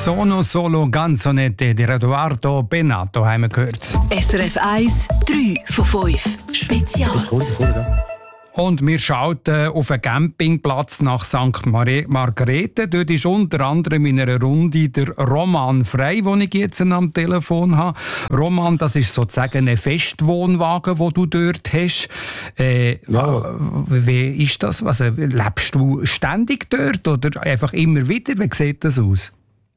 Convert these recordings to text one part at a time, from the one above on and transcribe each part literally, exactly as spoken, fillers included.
Sono solo canzonette di Edoardo Bennato haben wir gehört. S R F eins, drei von fünf. Spezial. Und wir schalten auf einen Campingplatz nach Sankt Margrethe. Dort ist unter anderem in einer Runde der Roman Frey, den ich jetzt am Telefon habe. Roman, das ist sozusagen ein Festwohnwagen, den du dort hast. Äh, Ja. Wie ist das? Was, äh, lebst du ständig dort oder einfach immer wieder? Wie sieht das aus?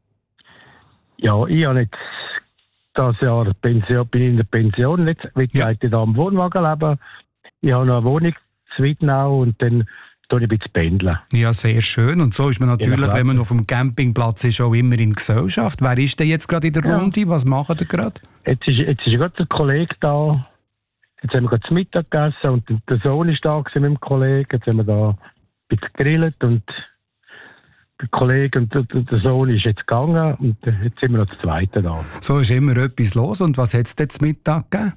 Ja, ich habe jetzt das Jahr Pension, bin in der Pension, jetzt will Ja. ich da am Wohnwagen leben. Ich habe noch eine Wohnung in Wittnau und dann tue ich ein bisschen pendeln. Ja, sehr schön. Und so ist man natürlich, Ja, wenn man auf dem Campingplatz ist, auch immer in Gesellschaft. Wer ist denn jetzt gerade in der Ja. Runde? Was machen ihr gerade? Jetzt ist, jetzt ist gerade der Kollege da. Jetzt haben wir gerade zu Mittag gegessen und der Sohn ist da gewesen mit dem Kollegen. Jetzt haben wir da ein bisschen gegrillt und der Kollege und der, der Sohn ist jetzt gegangen und jetzt sind wir noch zu zweiten da. So ist immer etwas los. Und was hat es denn zum Mittag gegeben?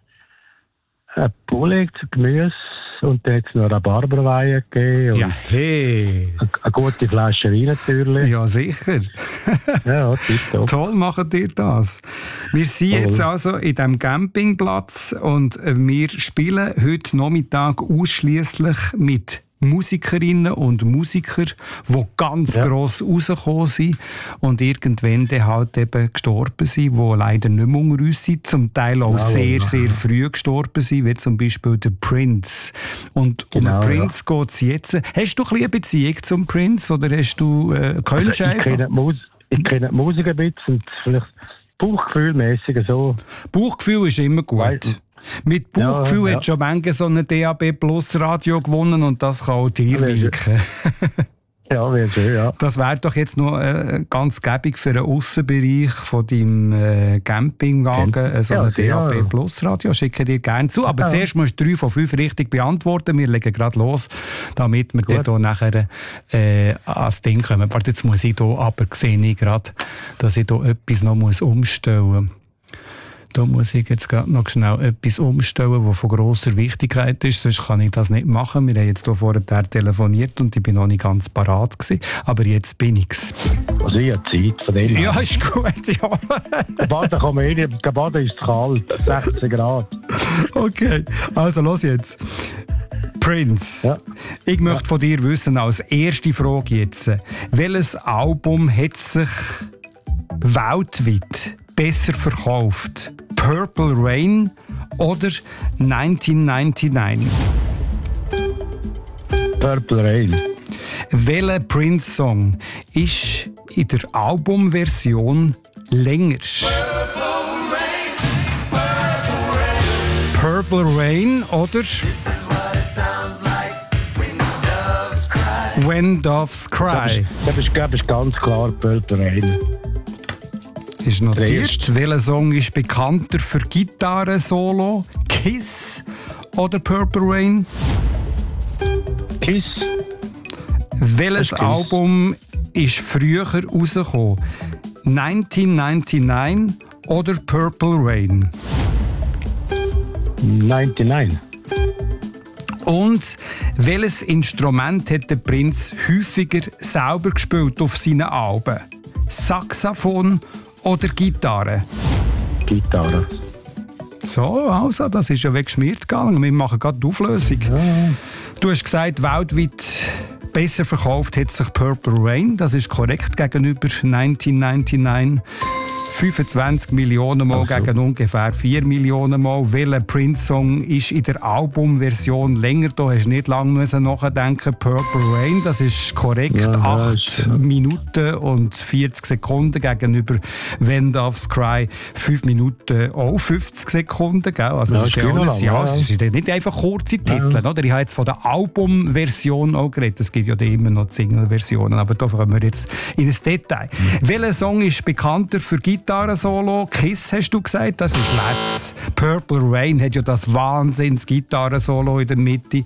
Ein Poulet, Gemüse und dann hat es noch Rhabarberweihe gegeben und Ja, hey. eine, eine gute Flasche Wein natürlich. Ja, sicher. Ja, tipptopp. Toll macht ihr das. Wir sind Toll. jetzt also in diesem Campingplatz und wir spielen heute Nachmittag ausschliesslich mit Musikerinnen und Musiker, die ganz Ja. gross rausgekommen sind und irgendwann dann halt eben gestorben sind, die leider nicht mehr unter uns sind, zum Teil auch Ja, sehr, ja. sehr früh gestorben sind, wie zum Beispiel der Prince. Und um Genau, den Prince geht es jetzt. Hast du ein bisschen eine Beziehung zum Prince oder hast du, äh, kennst du Ich einfach? kenne die, Mus ich kenne die Musik ein bisschen und vielleicht bauchgefühlmässig so. Bauchgefühl ist immer gut. Weiss- Mit Bauchgefühl Ja, hat ja. schon manche so ein D A B Plus Radio gewonnen und das kann auch dir Ja, winken. Ja, wäre schön, ja. Das wäre doch jetzt noch äh, ganz gäbig für den Aussenbereich von deinem äh, Campingwagen, äh, so Ja, ein D A B ja. Plus Radio. Schicke dir gerne zu. Aber Ja. zuerst musst du drei von fünf richtig beantworten. Wir legen gerade los, damit wir dann Gut. hier nachher äh, ans Ding kommen. Warte, jetzt muss ich hier aber sehe ich gerade, dass ich hier etwas noch muss umstellen muss. Da muss ich jetzt gerade noch schnell etwas umstellen, das von grosser Wichtigkeit ist, sonst kann ich das nicht machen. Wir haben jetzt hier vorher telefoniert und ich bin noch nicht ganz parat gewesen, aber jetzt bin ich's. Also ich habe Zeit von dem. Ja, ist gut, ja. Der Baden kann man eh nicht, der Baden ist kalt, sechzehn Grad. Okay, also los jetzt. Prince, Ja. ich möchte von dir wissen, als erste Frage jetzt, welches Album hat sich weltweit besser verkauft? Purple Rain oder neunzehnhundertneunundneunzig? Purple Rain. Welcher Prince-Song ist in der Albumversion länger? Purple Rain oder When Doves Cry? Das ist, glaube ich, ganz klar Purple Rain. Ist notiert. Erste. Welcher Song ist bekannter für Gitarre-Solo? Kiss oder Purple Rain? Kiss. Welches Kiss. Album ist früher rausgekommen? neunzehnhundertneunundneunzig oder Purple Rain? neunundneunzig. Und welches Instrument hat der Prinz häufiger selber gespielt auf seinen Alben? Saxophon oder Gitarre? Gitarre. So, also, das ist ja weggeschmiert gegangen. Wir machen gerade die Auflösung. Ja. Du hast gesagt, weltweit besser verkauft hat sich Purple Rain. Das ist korrekt gegenüber neunzehnhundertneunundneunzig. fünfundzwanzig Millionen Mal Ach so. gegen ungefähr vier Millionen Mal. Welcher Prince-Song ist in der Albumversion länger? Da hast du nicht lange müssen nachdenken. Purple Rain, das ist korrekt. Ja, ja, acht ist, ja. Minuten und vierzig Sekunden gegenüber When Doves Cry fünf Minuten auch fünfzig Sekunden. Gell? Also Ja, das ist ist ja genau alles, lang, ja, ja. es sind ja nicht einfach kurze Titel. Ja. Oder? Ich habe jetzt von der Albumversion auch geredet. Es gibt ja immer noch die Single-Versionen. Aber da kommen wir jetzt in das Detail. Mhm. Welcher Song ist bekannter für Gitarre-Solo? Kiss hast du gesagt, das ist Let's. Purple Rain hat ja das Wahnsinns-Gitarre-Solo in der Mitte.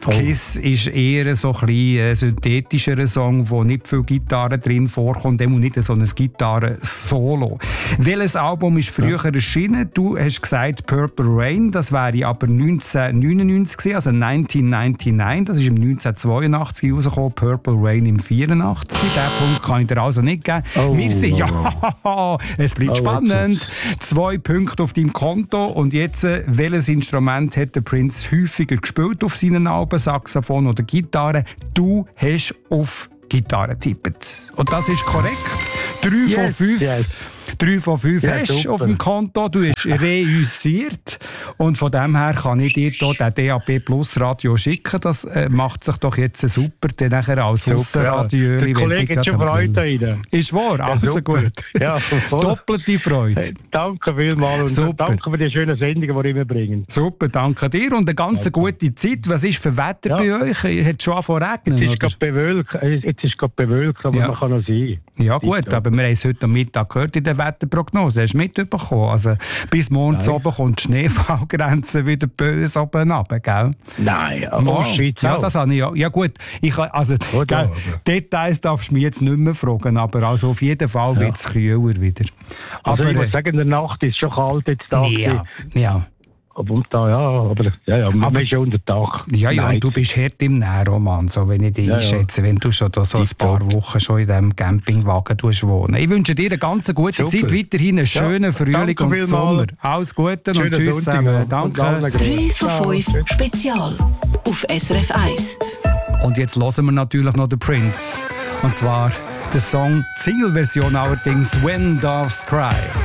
Das Kiss ist eher so ein bisschen ein synthetischer Song, wo nicht viel Gitarre drin vorkommt, dem und nicht so ein Gitarren-Solo. Welches Album ist früher ja. erschienen? Du hast gesagt Purple Rain, das wäre aber neunzehnhundertneunundneunzig gewesen, also neunzehnhundertneunundneunzig, das ist im neunzehnhundertzweiundachtzig rausgekommen, Purple Rain im vierundachtzig. Den Punkt kann ich dir also nicht geben. Oh, Wir sind, ja, es bleibt oh, spannend. Okay. Zwei Punkte auf deinem Konto und jetzt, welches Instrument hat der Prince häufiger gespielt auf seinen Alben? Saxophon oder Gitarre. Du hast auf Gitarre getippt. Und das ist korrekt. Drei yes, von fünf. Yes. Drei von fünf ja, hast du auf dem Konto. Du hast reüssiert. Und von dem her kann ich dir hier den D A B Plus Radio schicken. Das äh, macht sich doch jetzt super. Dann nachher als Aussenradio. Ja. Der Kollege hat schon Freude rein. Ist wahr? Ja, also super. Gut. Ja, doppelte Freude. Hey, danke vielmals. Und danke für die schönen Sendungen, die ihr immer bringen. Super, danke dir. Und eine ganz danke. gute Zeit. Was ist für Wetter ja. bei euch? Hat es schon angefangen zu regnen? Jetzt ist es bewölkt, jetzt ist gerade bewölkt, aber ja. man kann noch sein. Ja gut, aber wir haben es heute am Mittag gehört in der Wetterprognose. Hast du mitbekommen? Also, bis morgen zu oben kommt die Schneefallgrenze wieder böse oben runter, gell? Nein, aber ja, Schweiz ja, das habe ich ja. Ja gut, ich, also, Oder, gell, Details darfst du mich jetzt nicht mehr fragen, aber also auf jeden Fall wird es ja. kühler wieder. Also aber, ich muss sagen, in der Nacht ist es schon kalt jetzt da. Ja, ja. Aber da, ja, aber ja, ja, man ist schon unter Tag. Ja, ja, und du bist hart im Nähroman, so wenn ich dich ja, einschätze, ja. wenn du schon da so ein paar Wochen schon in diesem Campingwagen wohnen. Ich wünsche dir eine ganz gute Super. Zeit, weiterhin einen schönen ja, Frühling und Sommer. Alles Gute und tschüss zusammen. Danke. drei von fünf Spezial auf S R F eins. Und jetzt hören wir natürlich noch den Prince. Und zwar der Song, die Single-Version allerdings, When Doves Cry.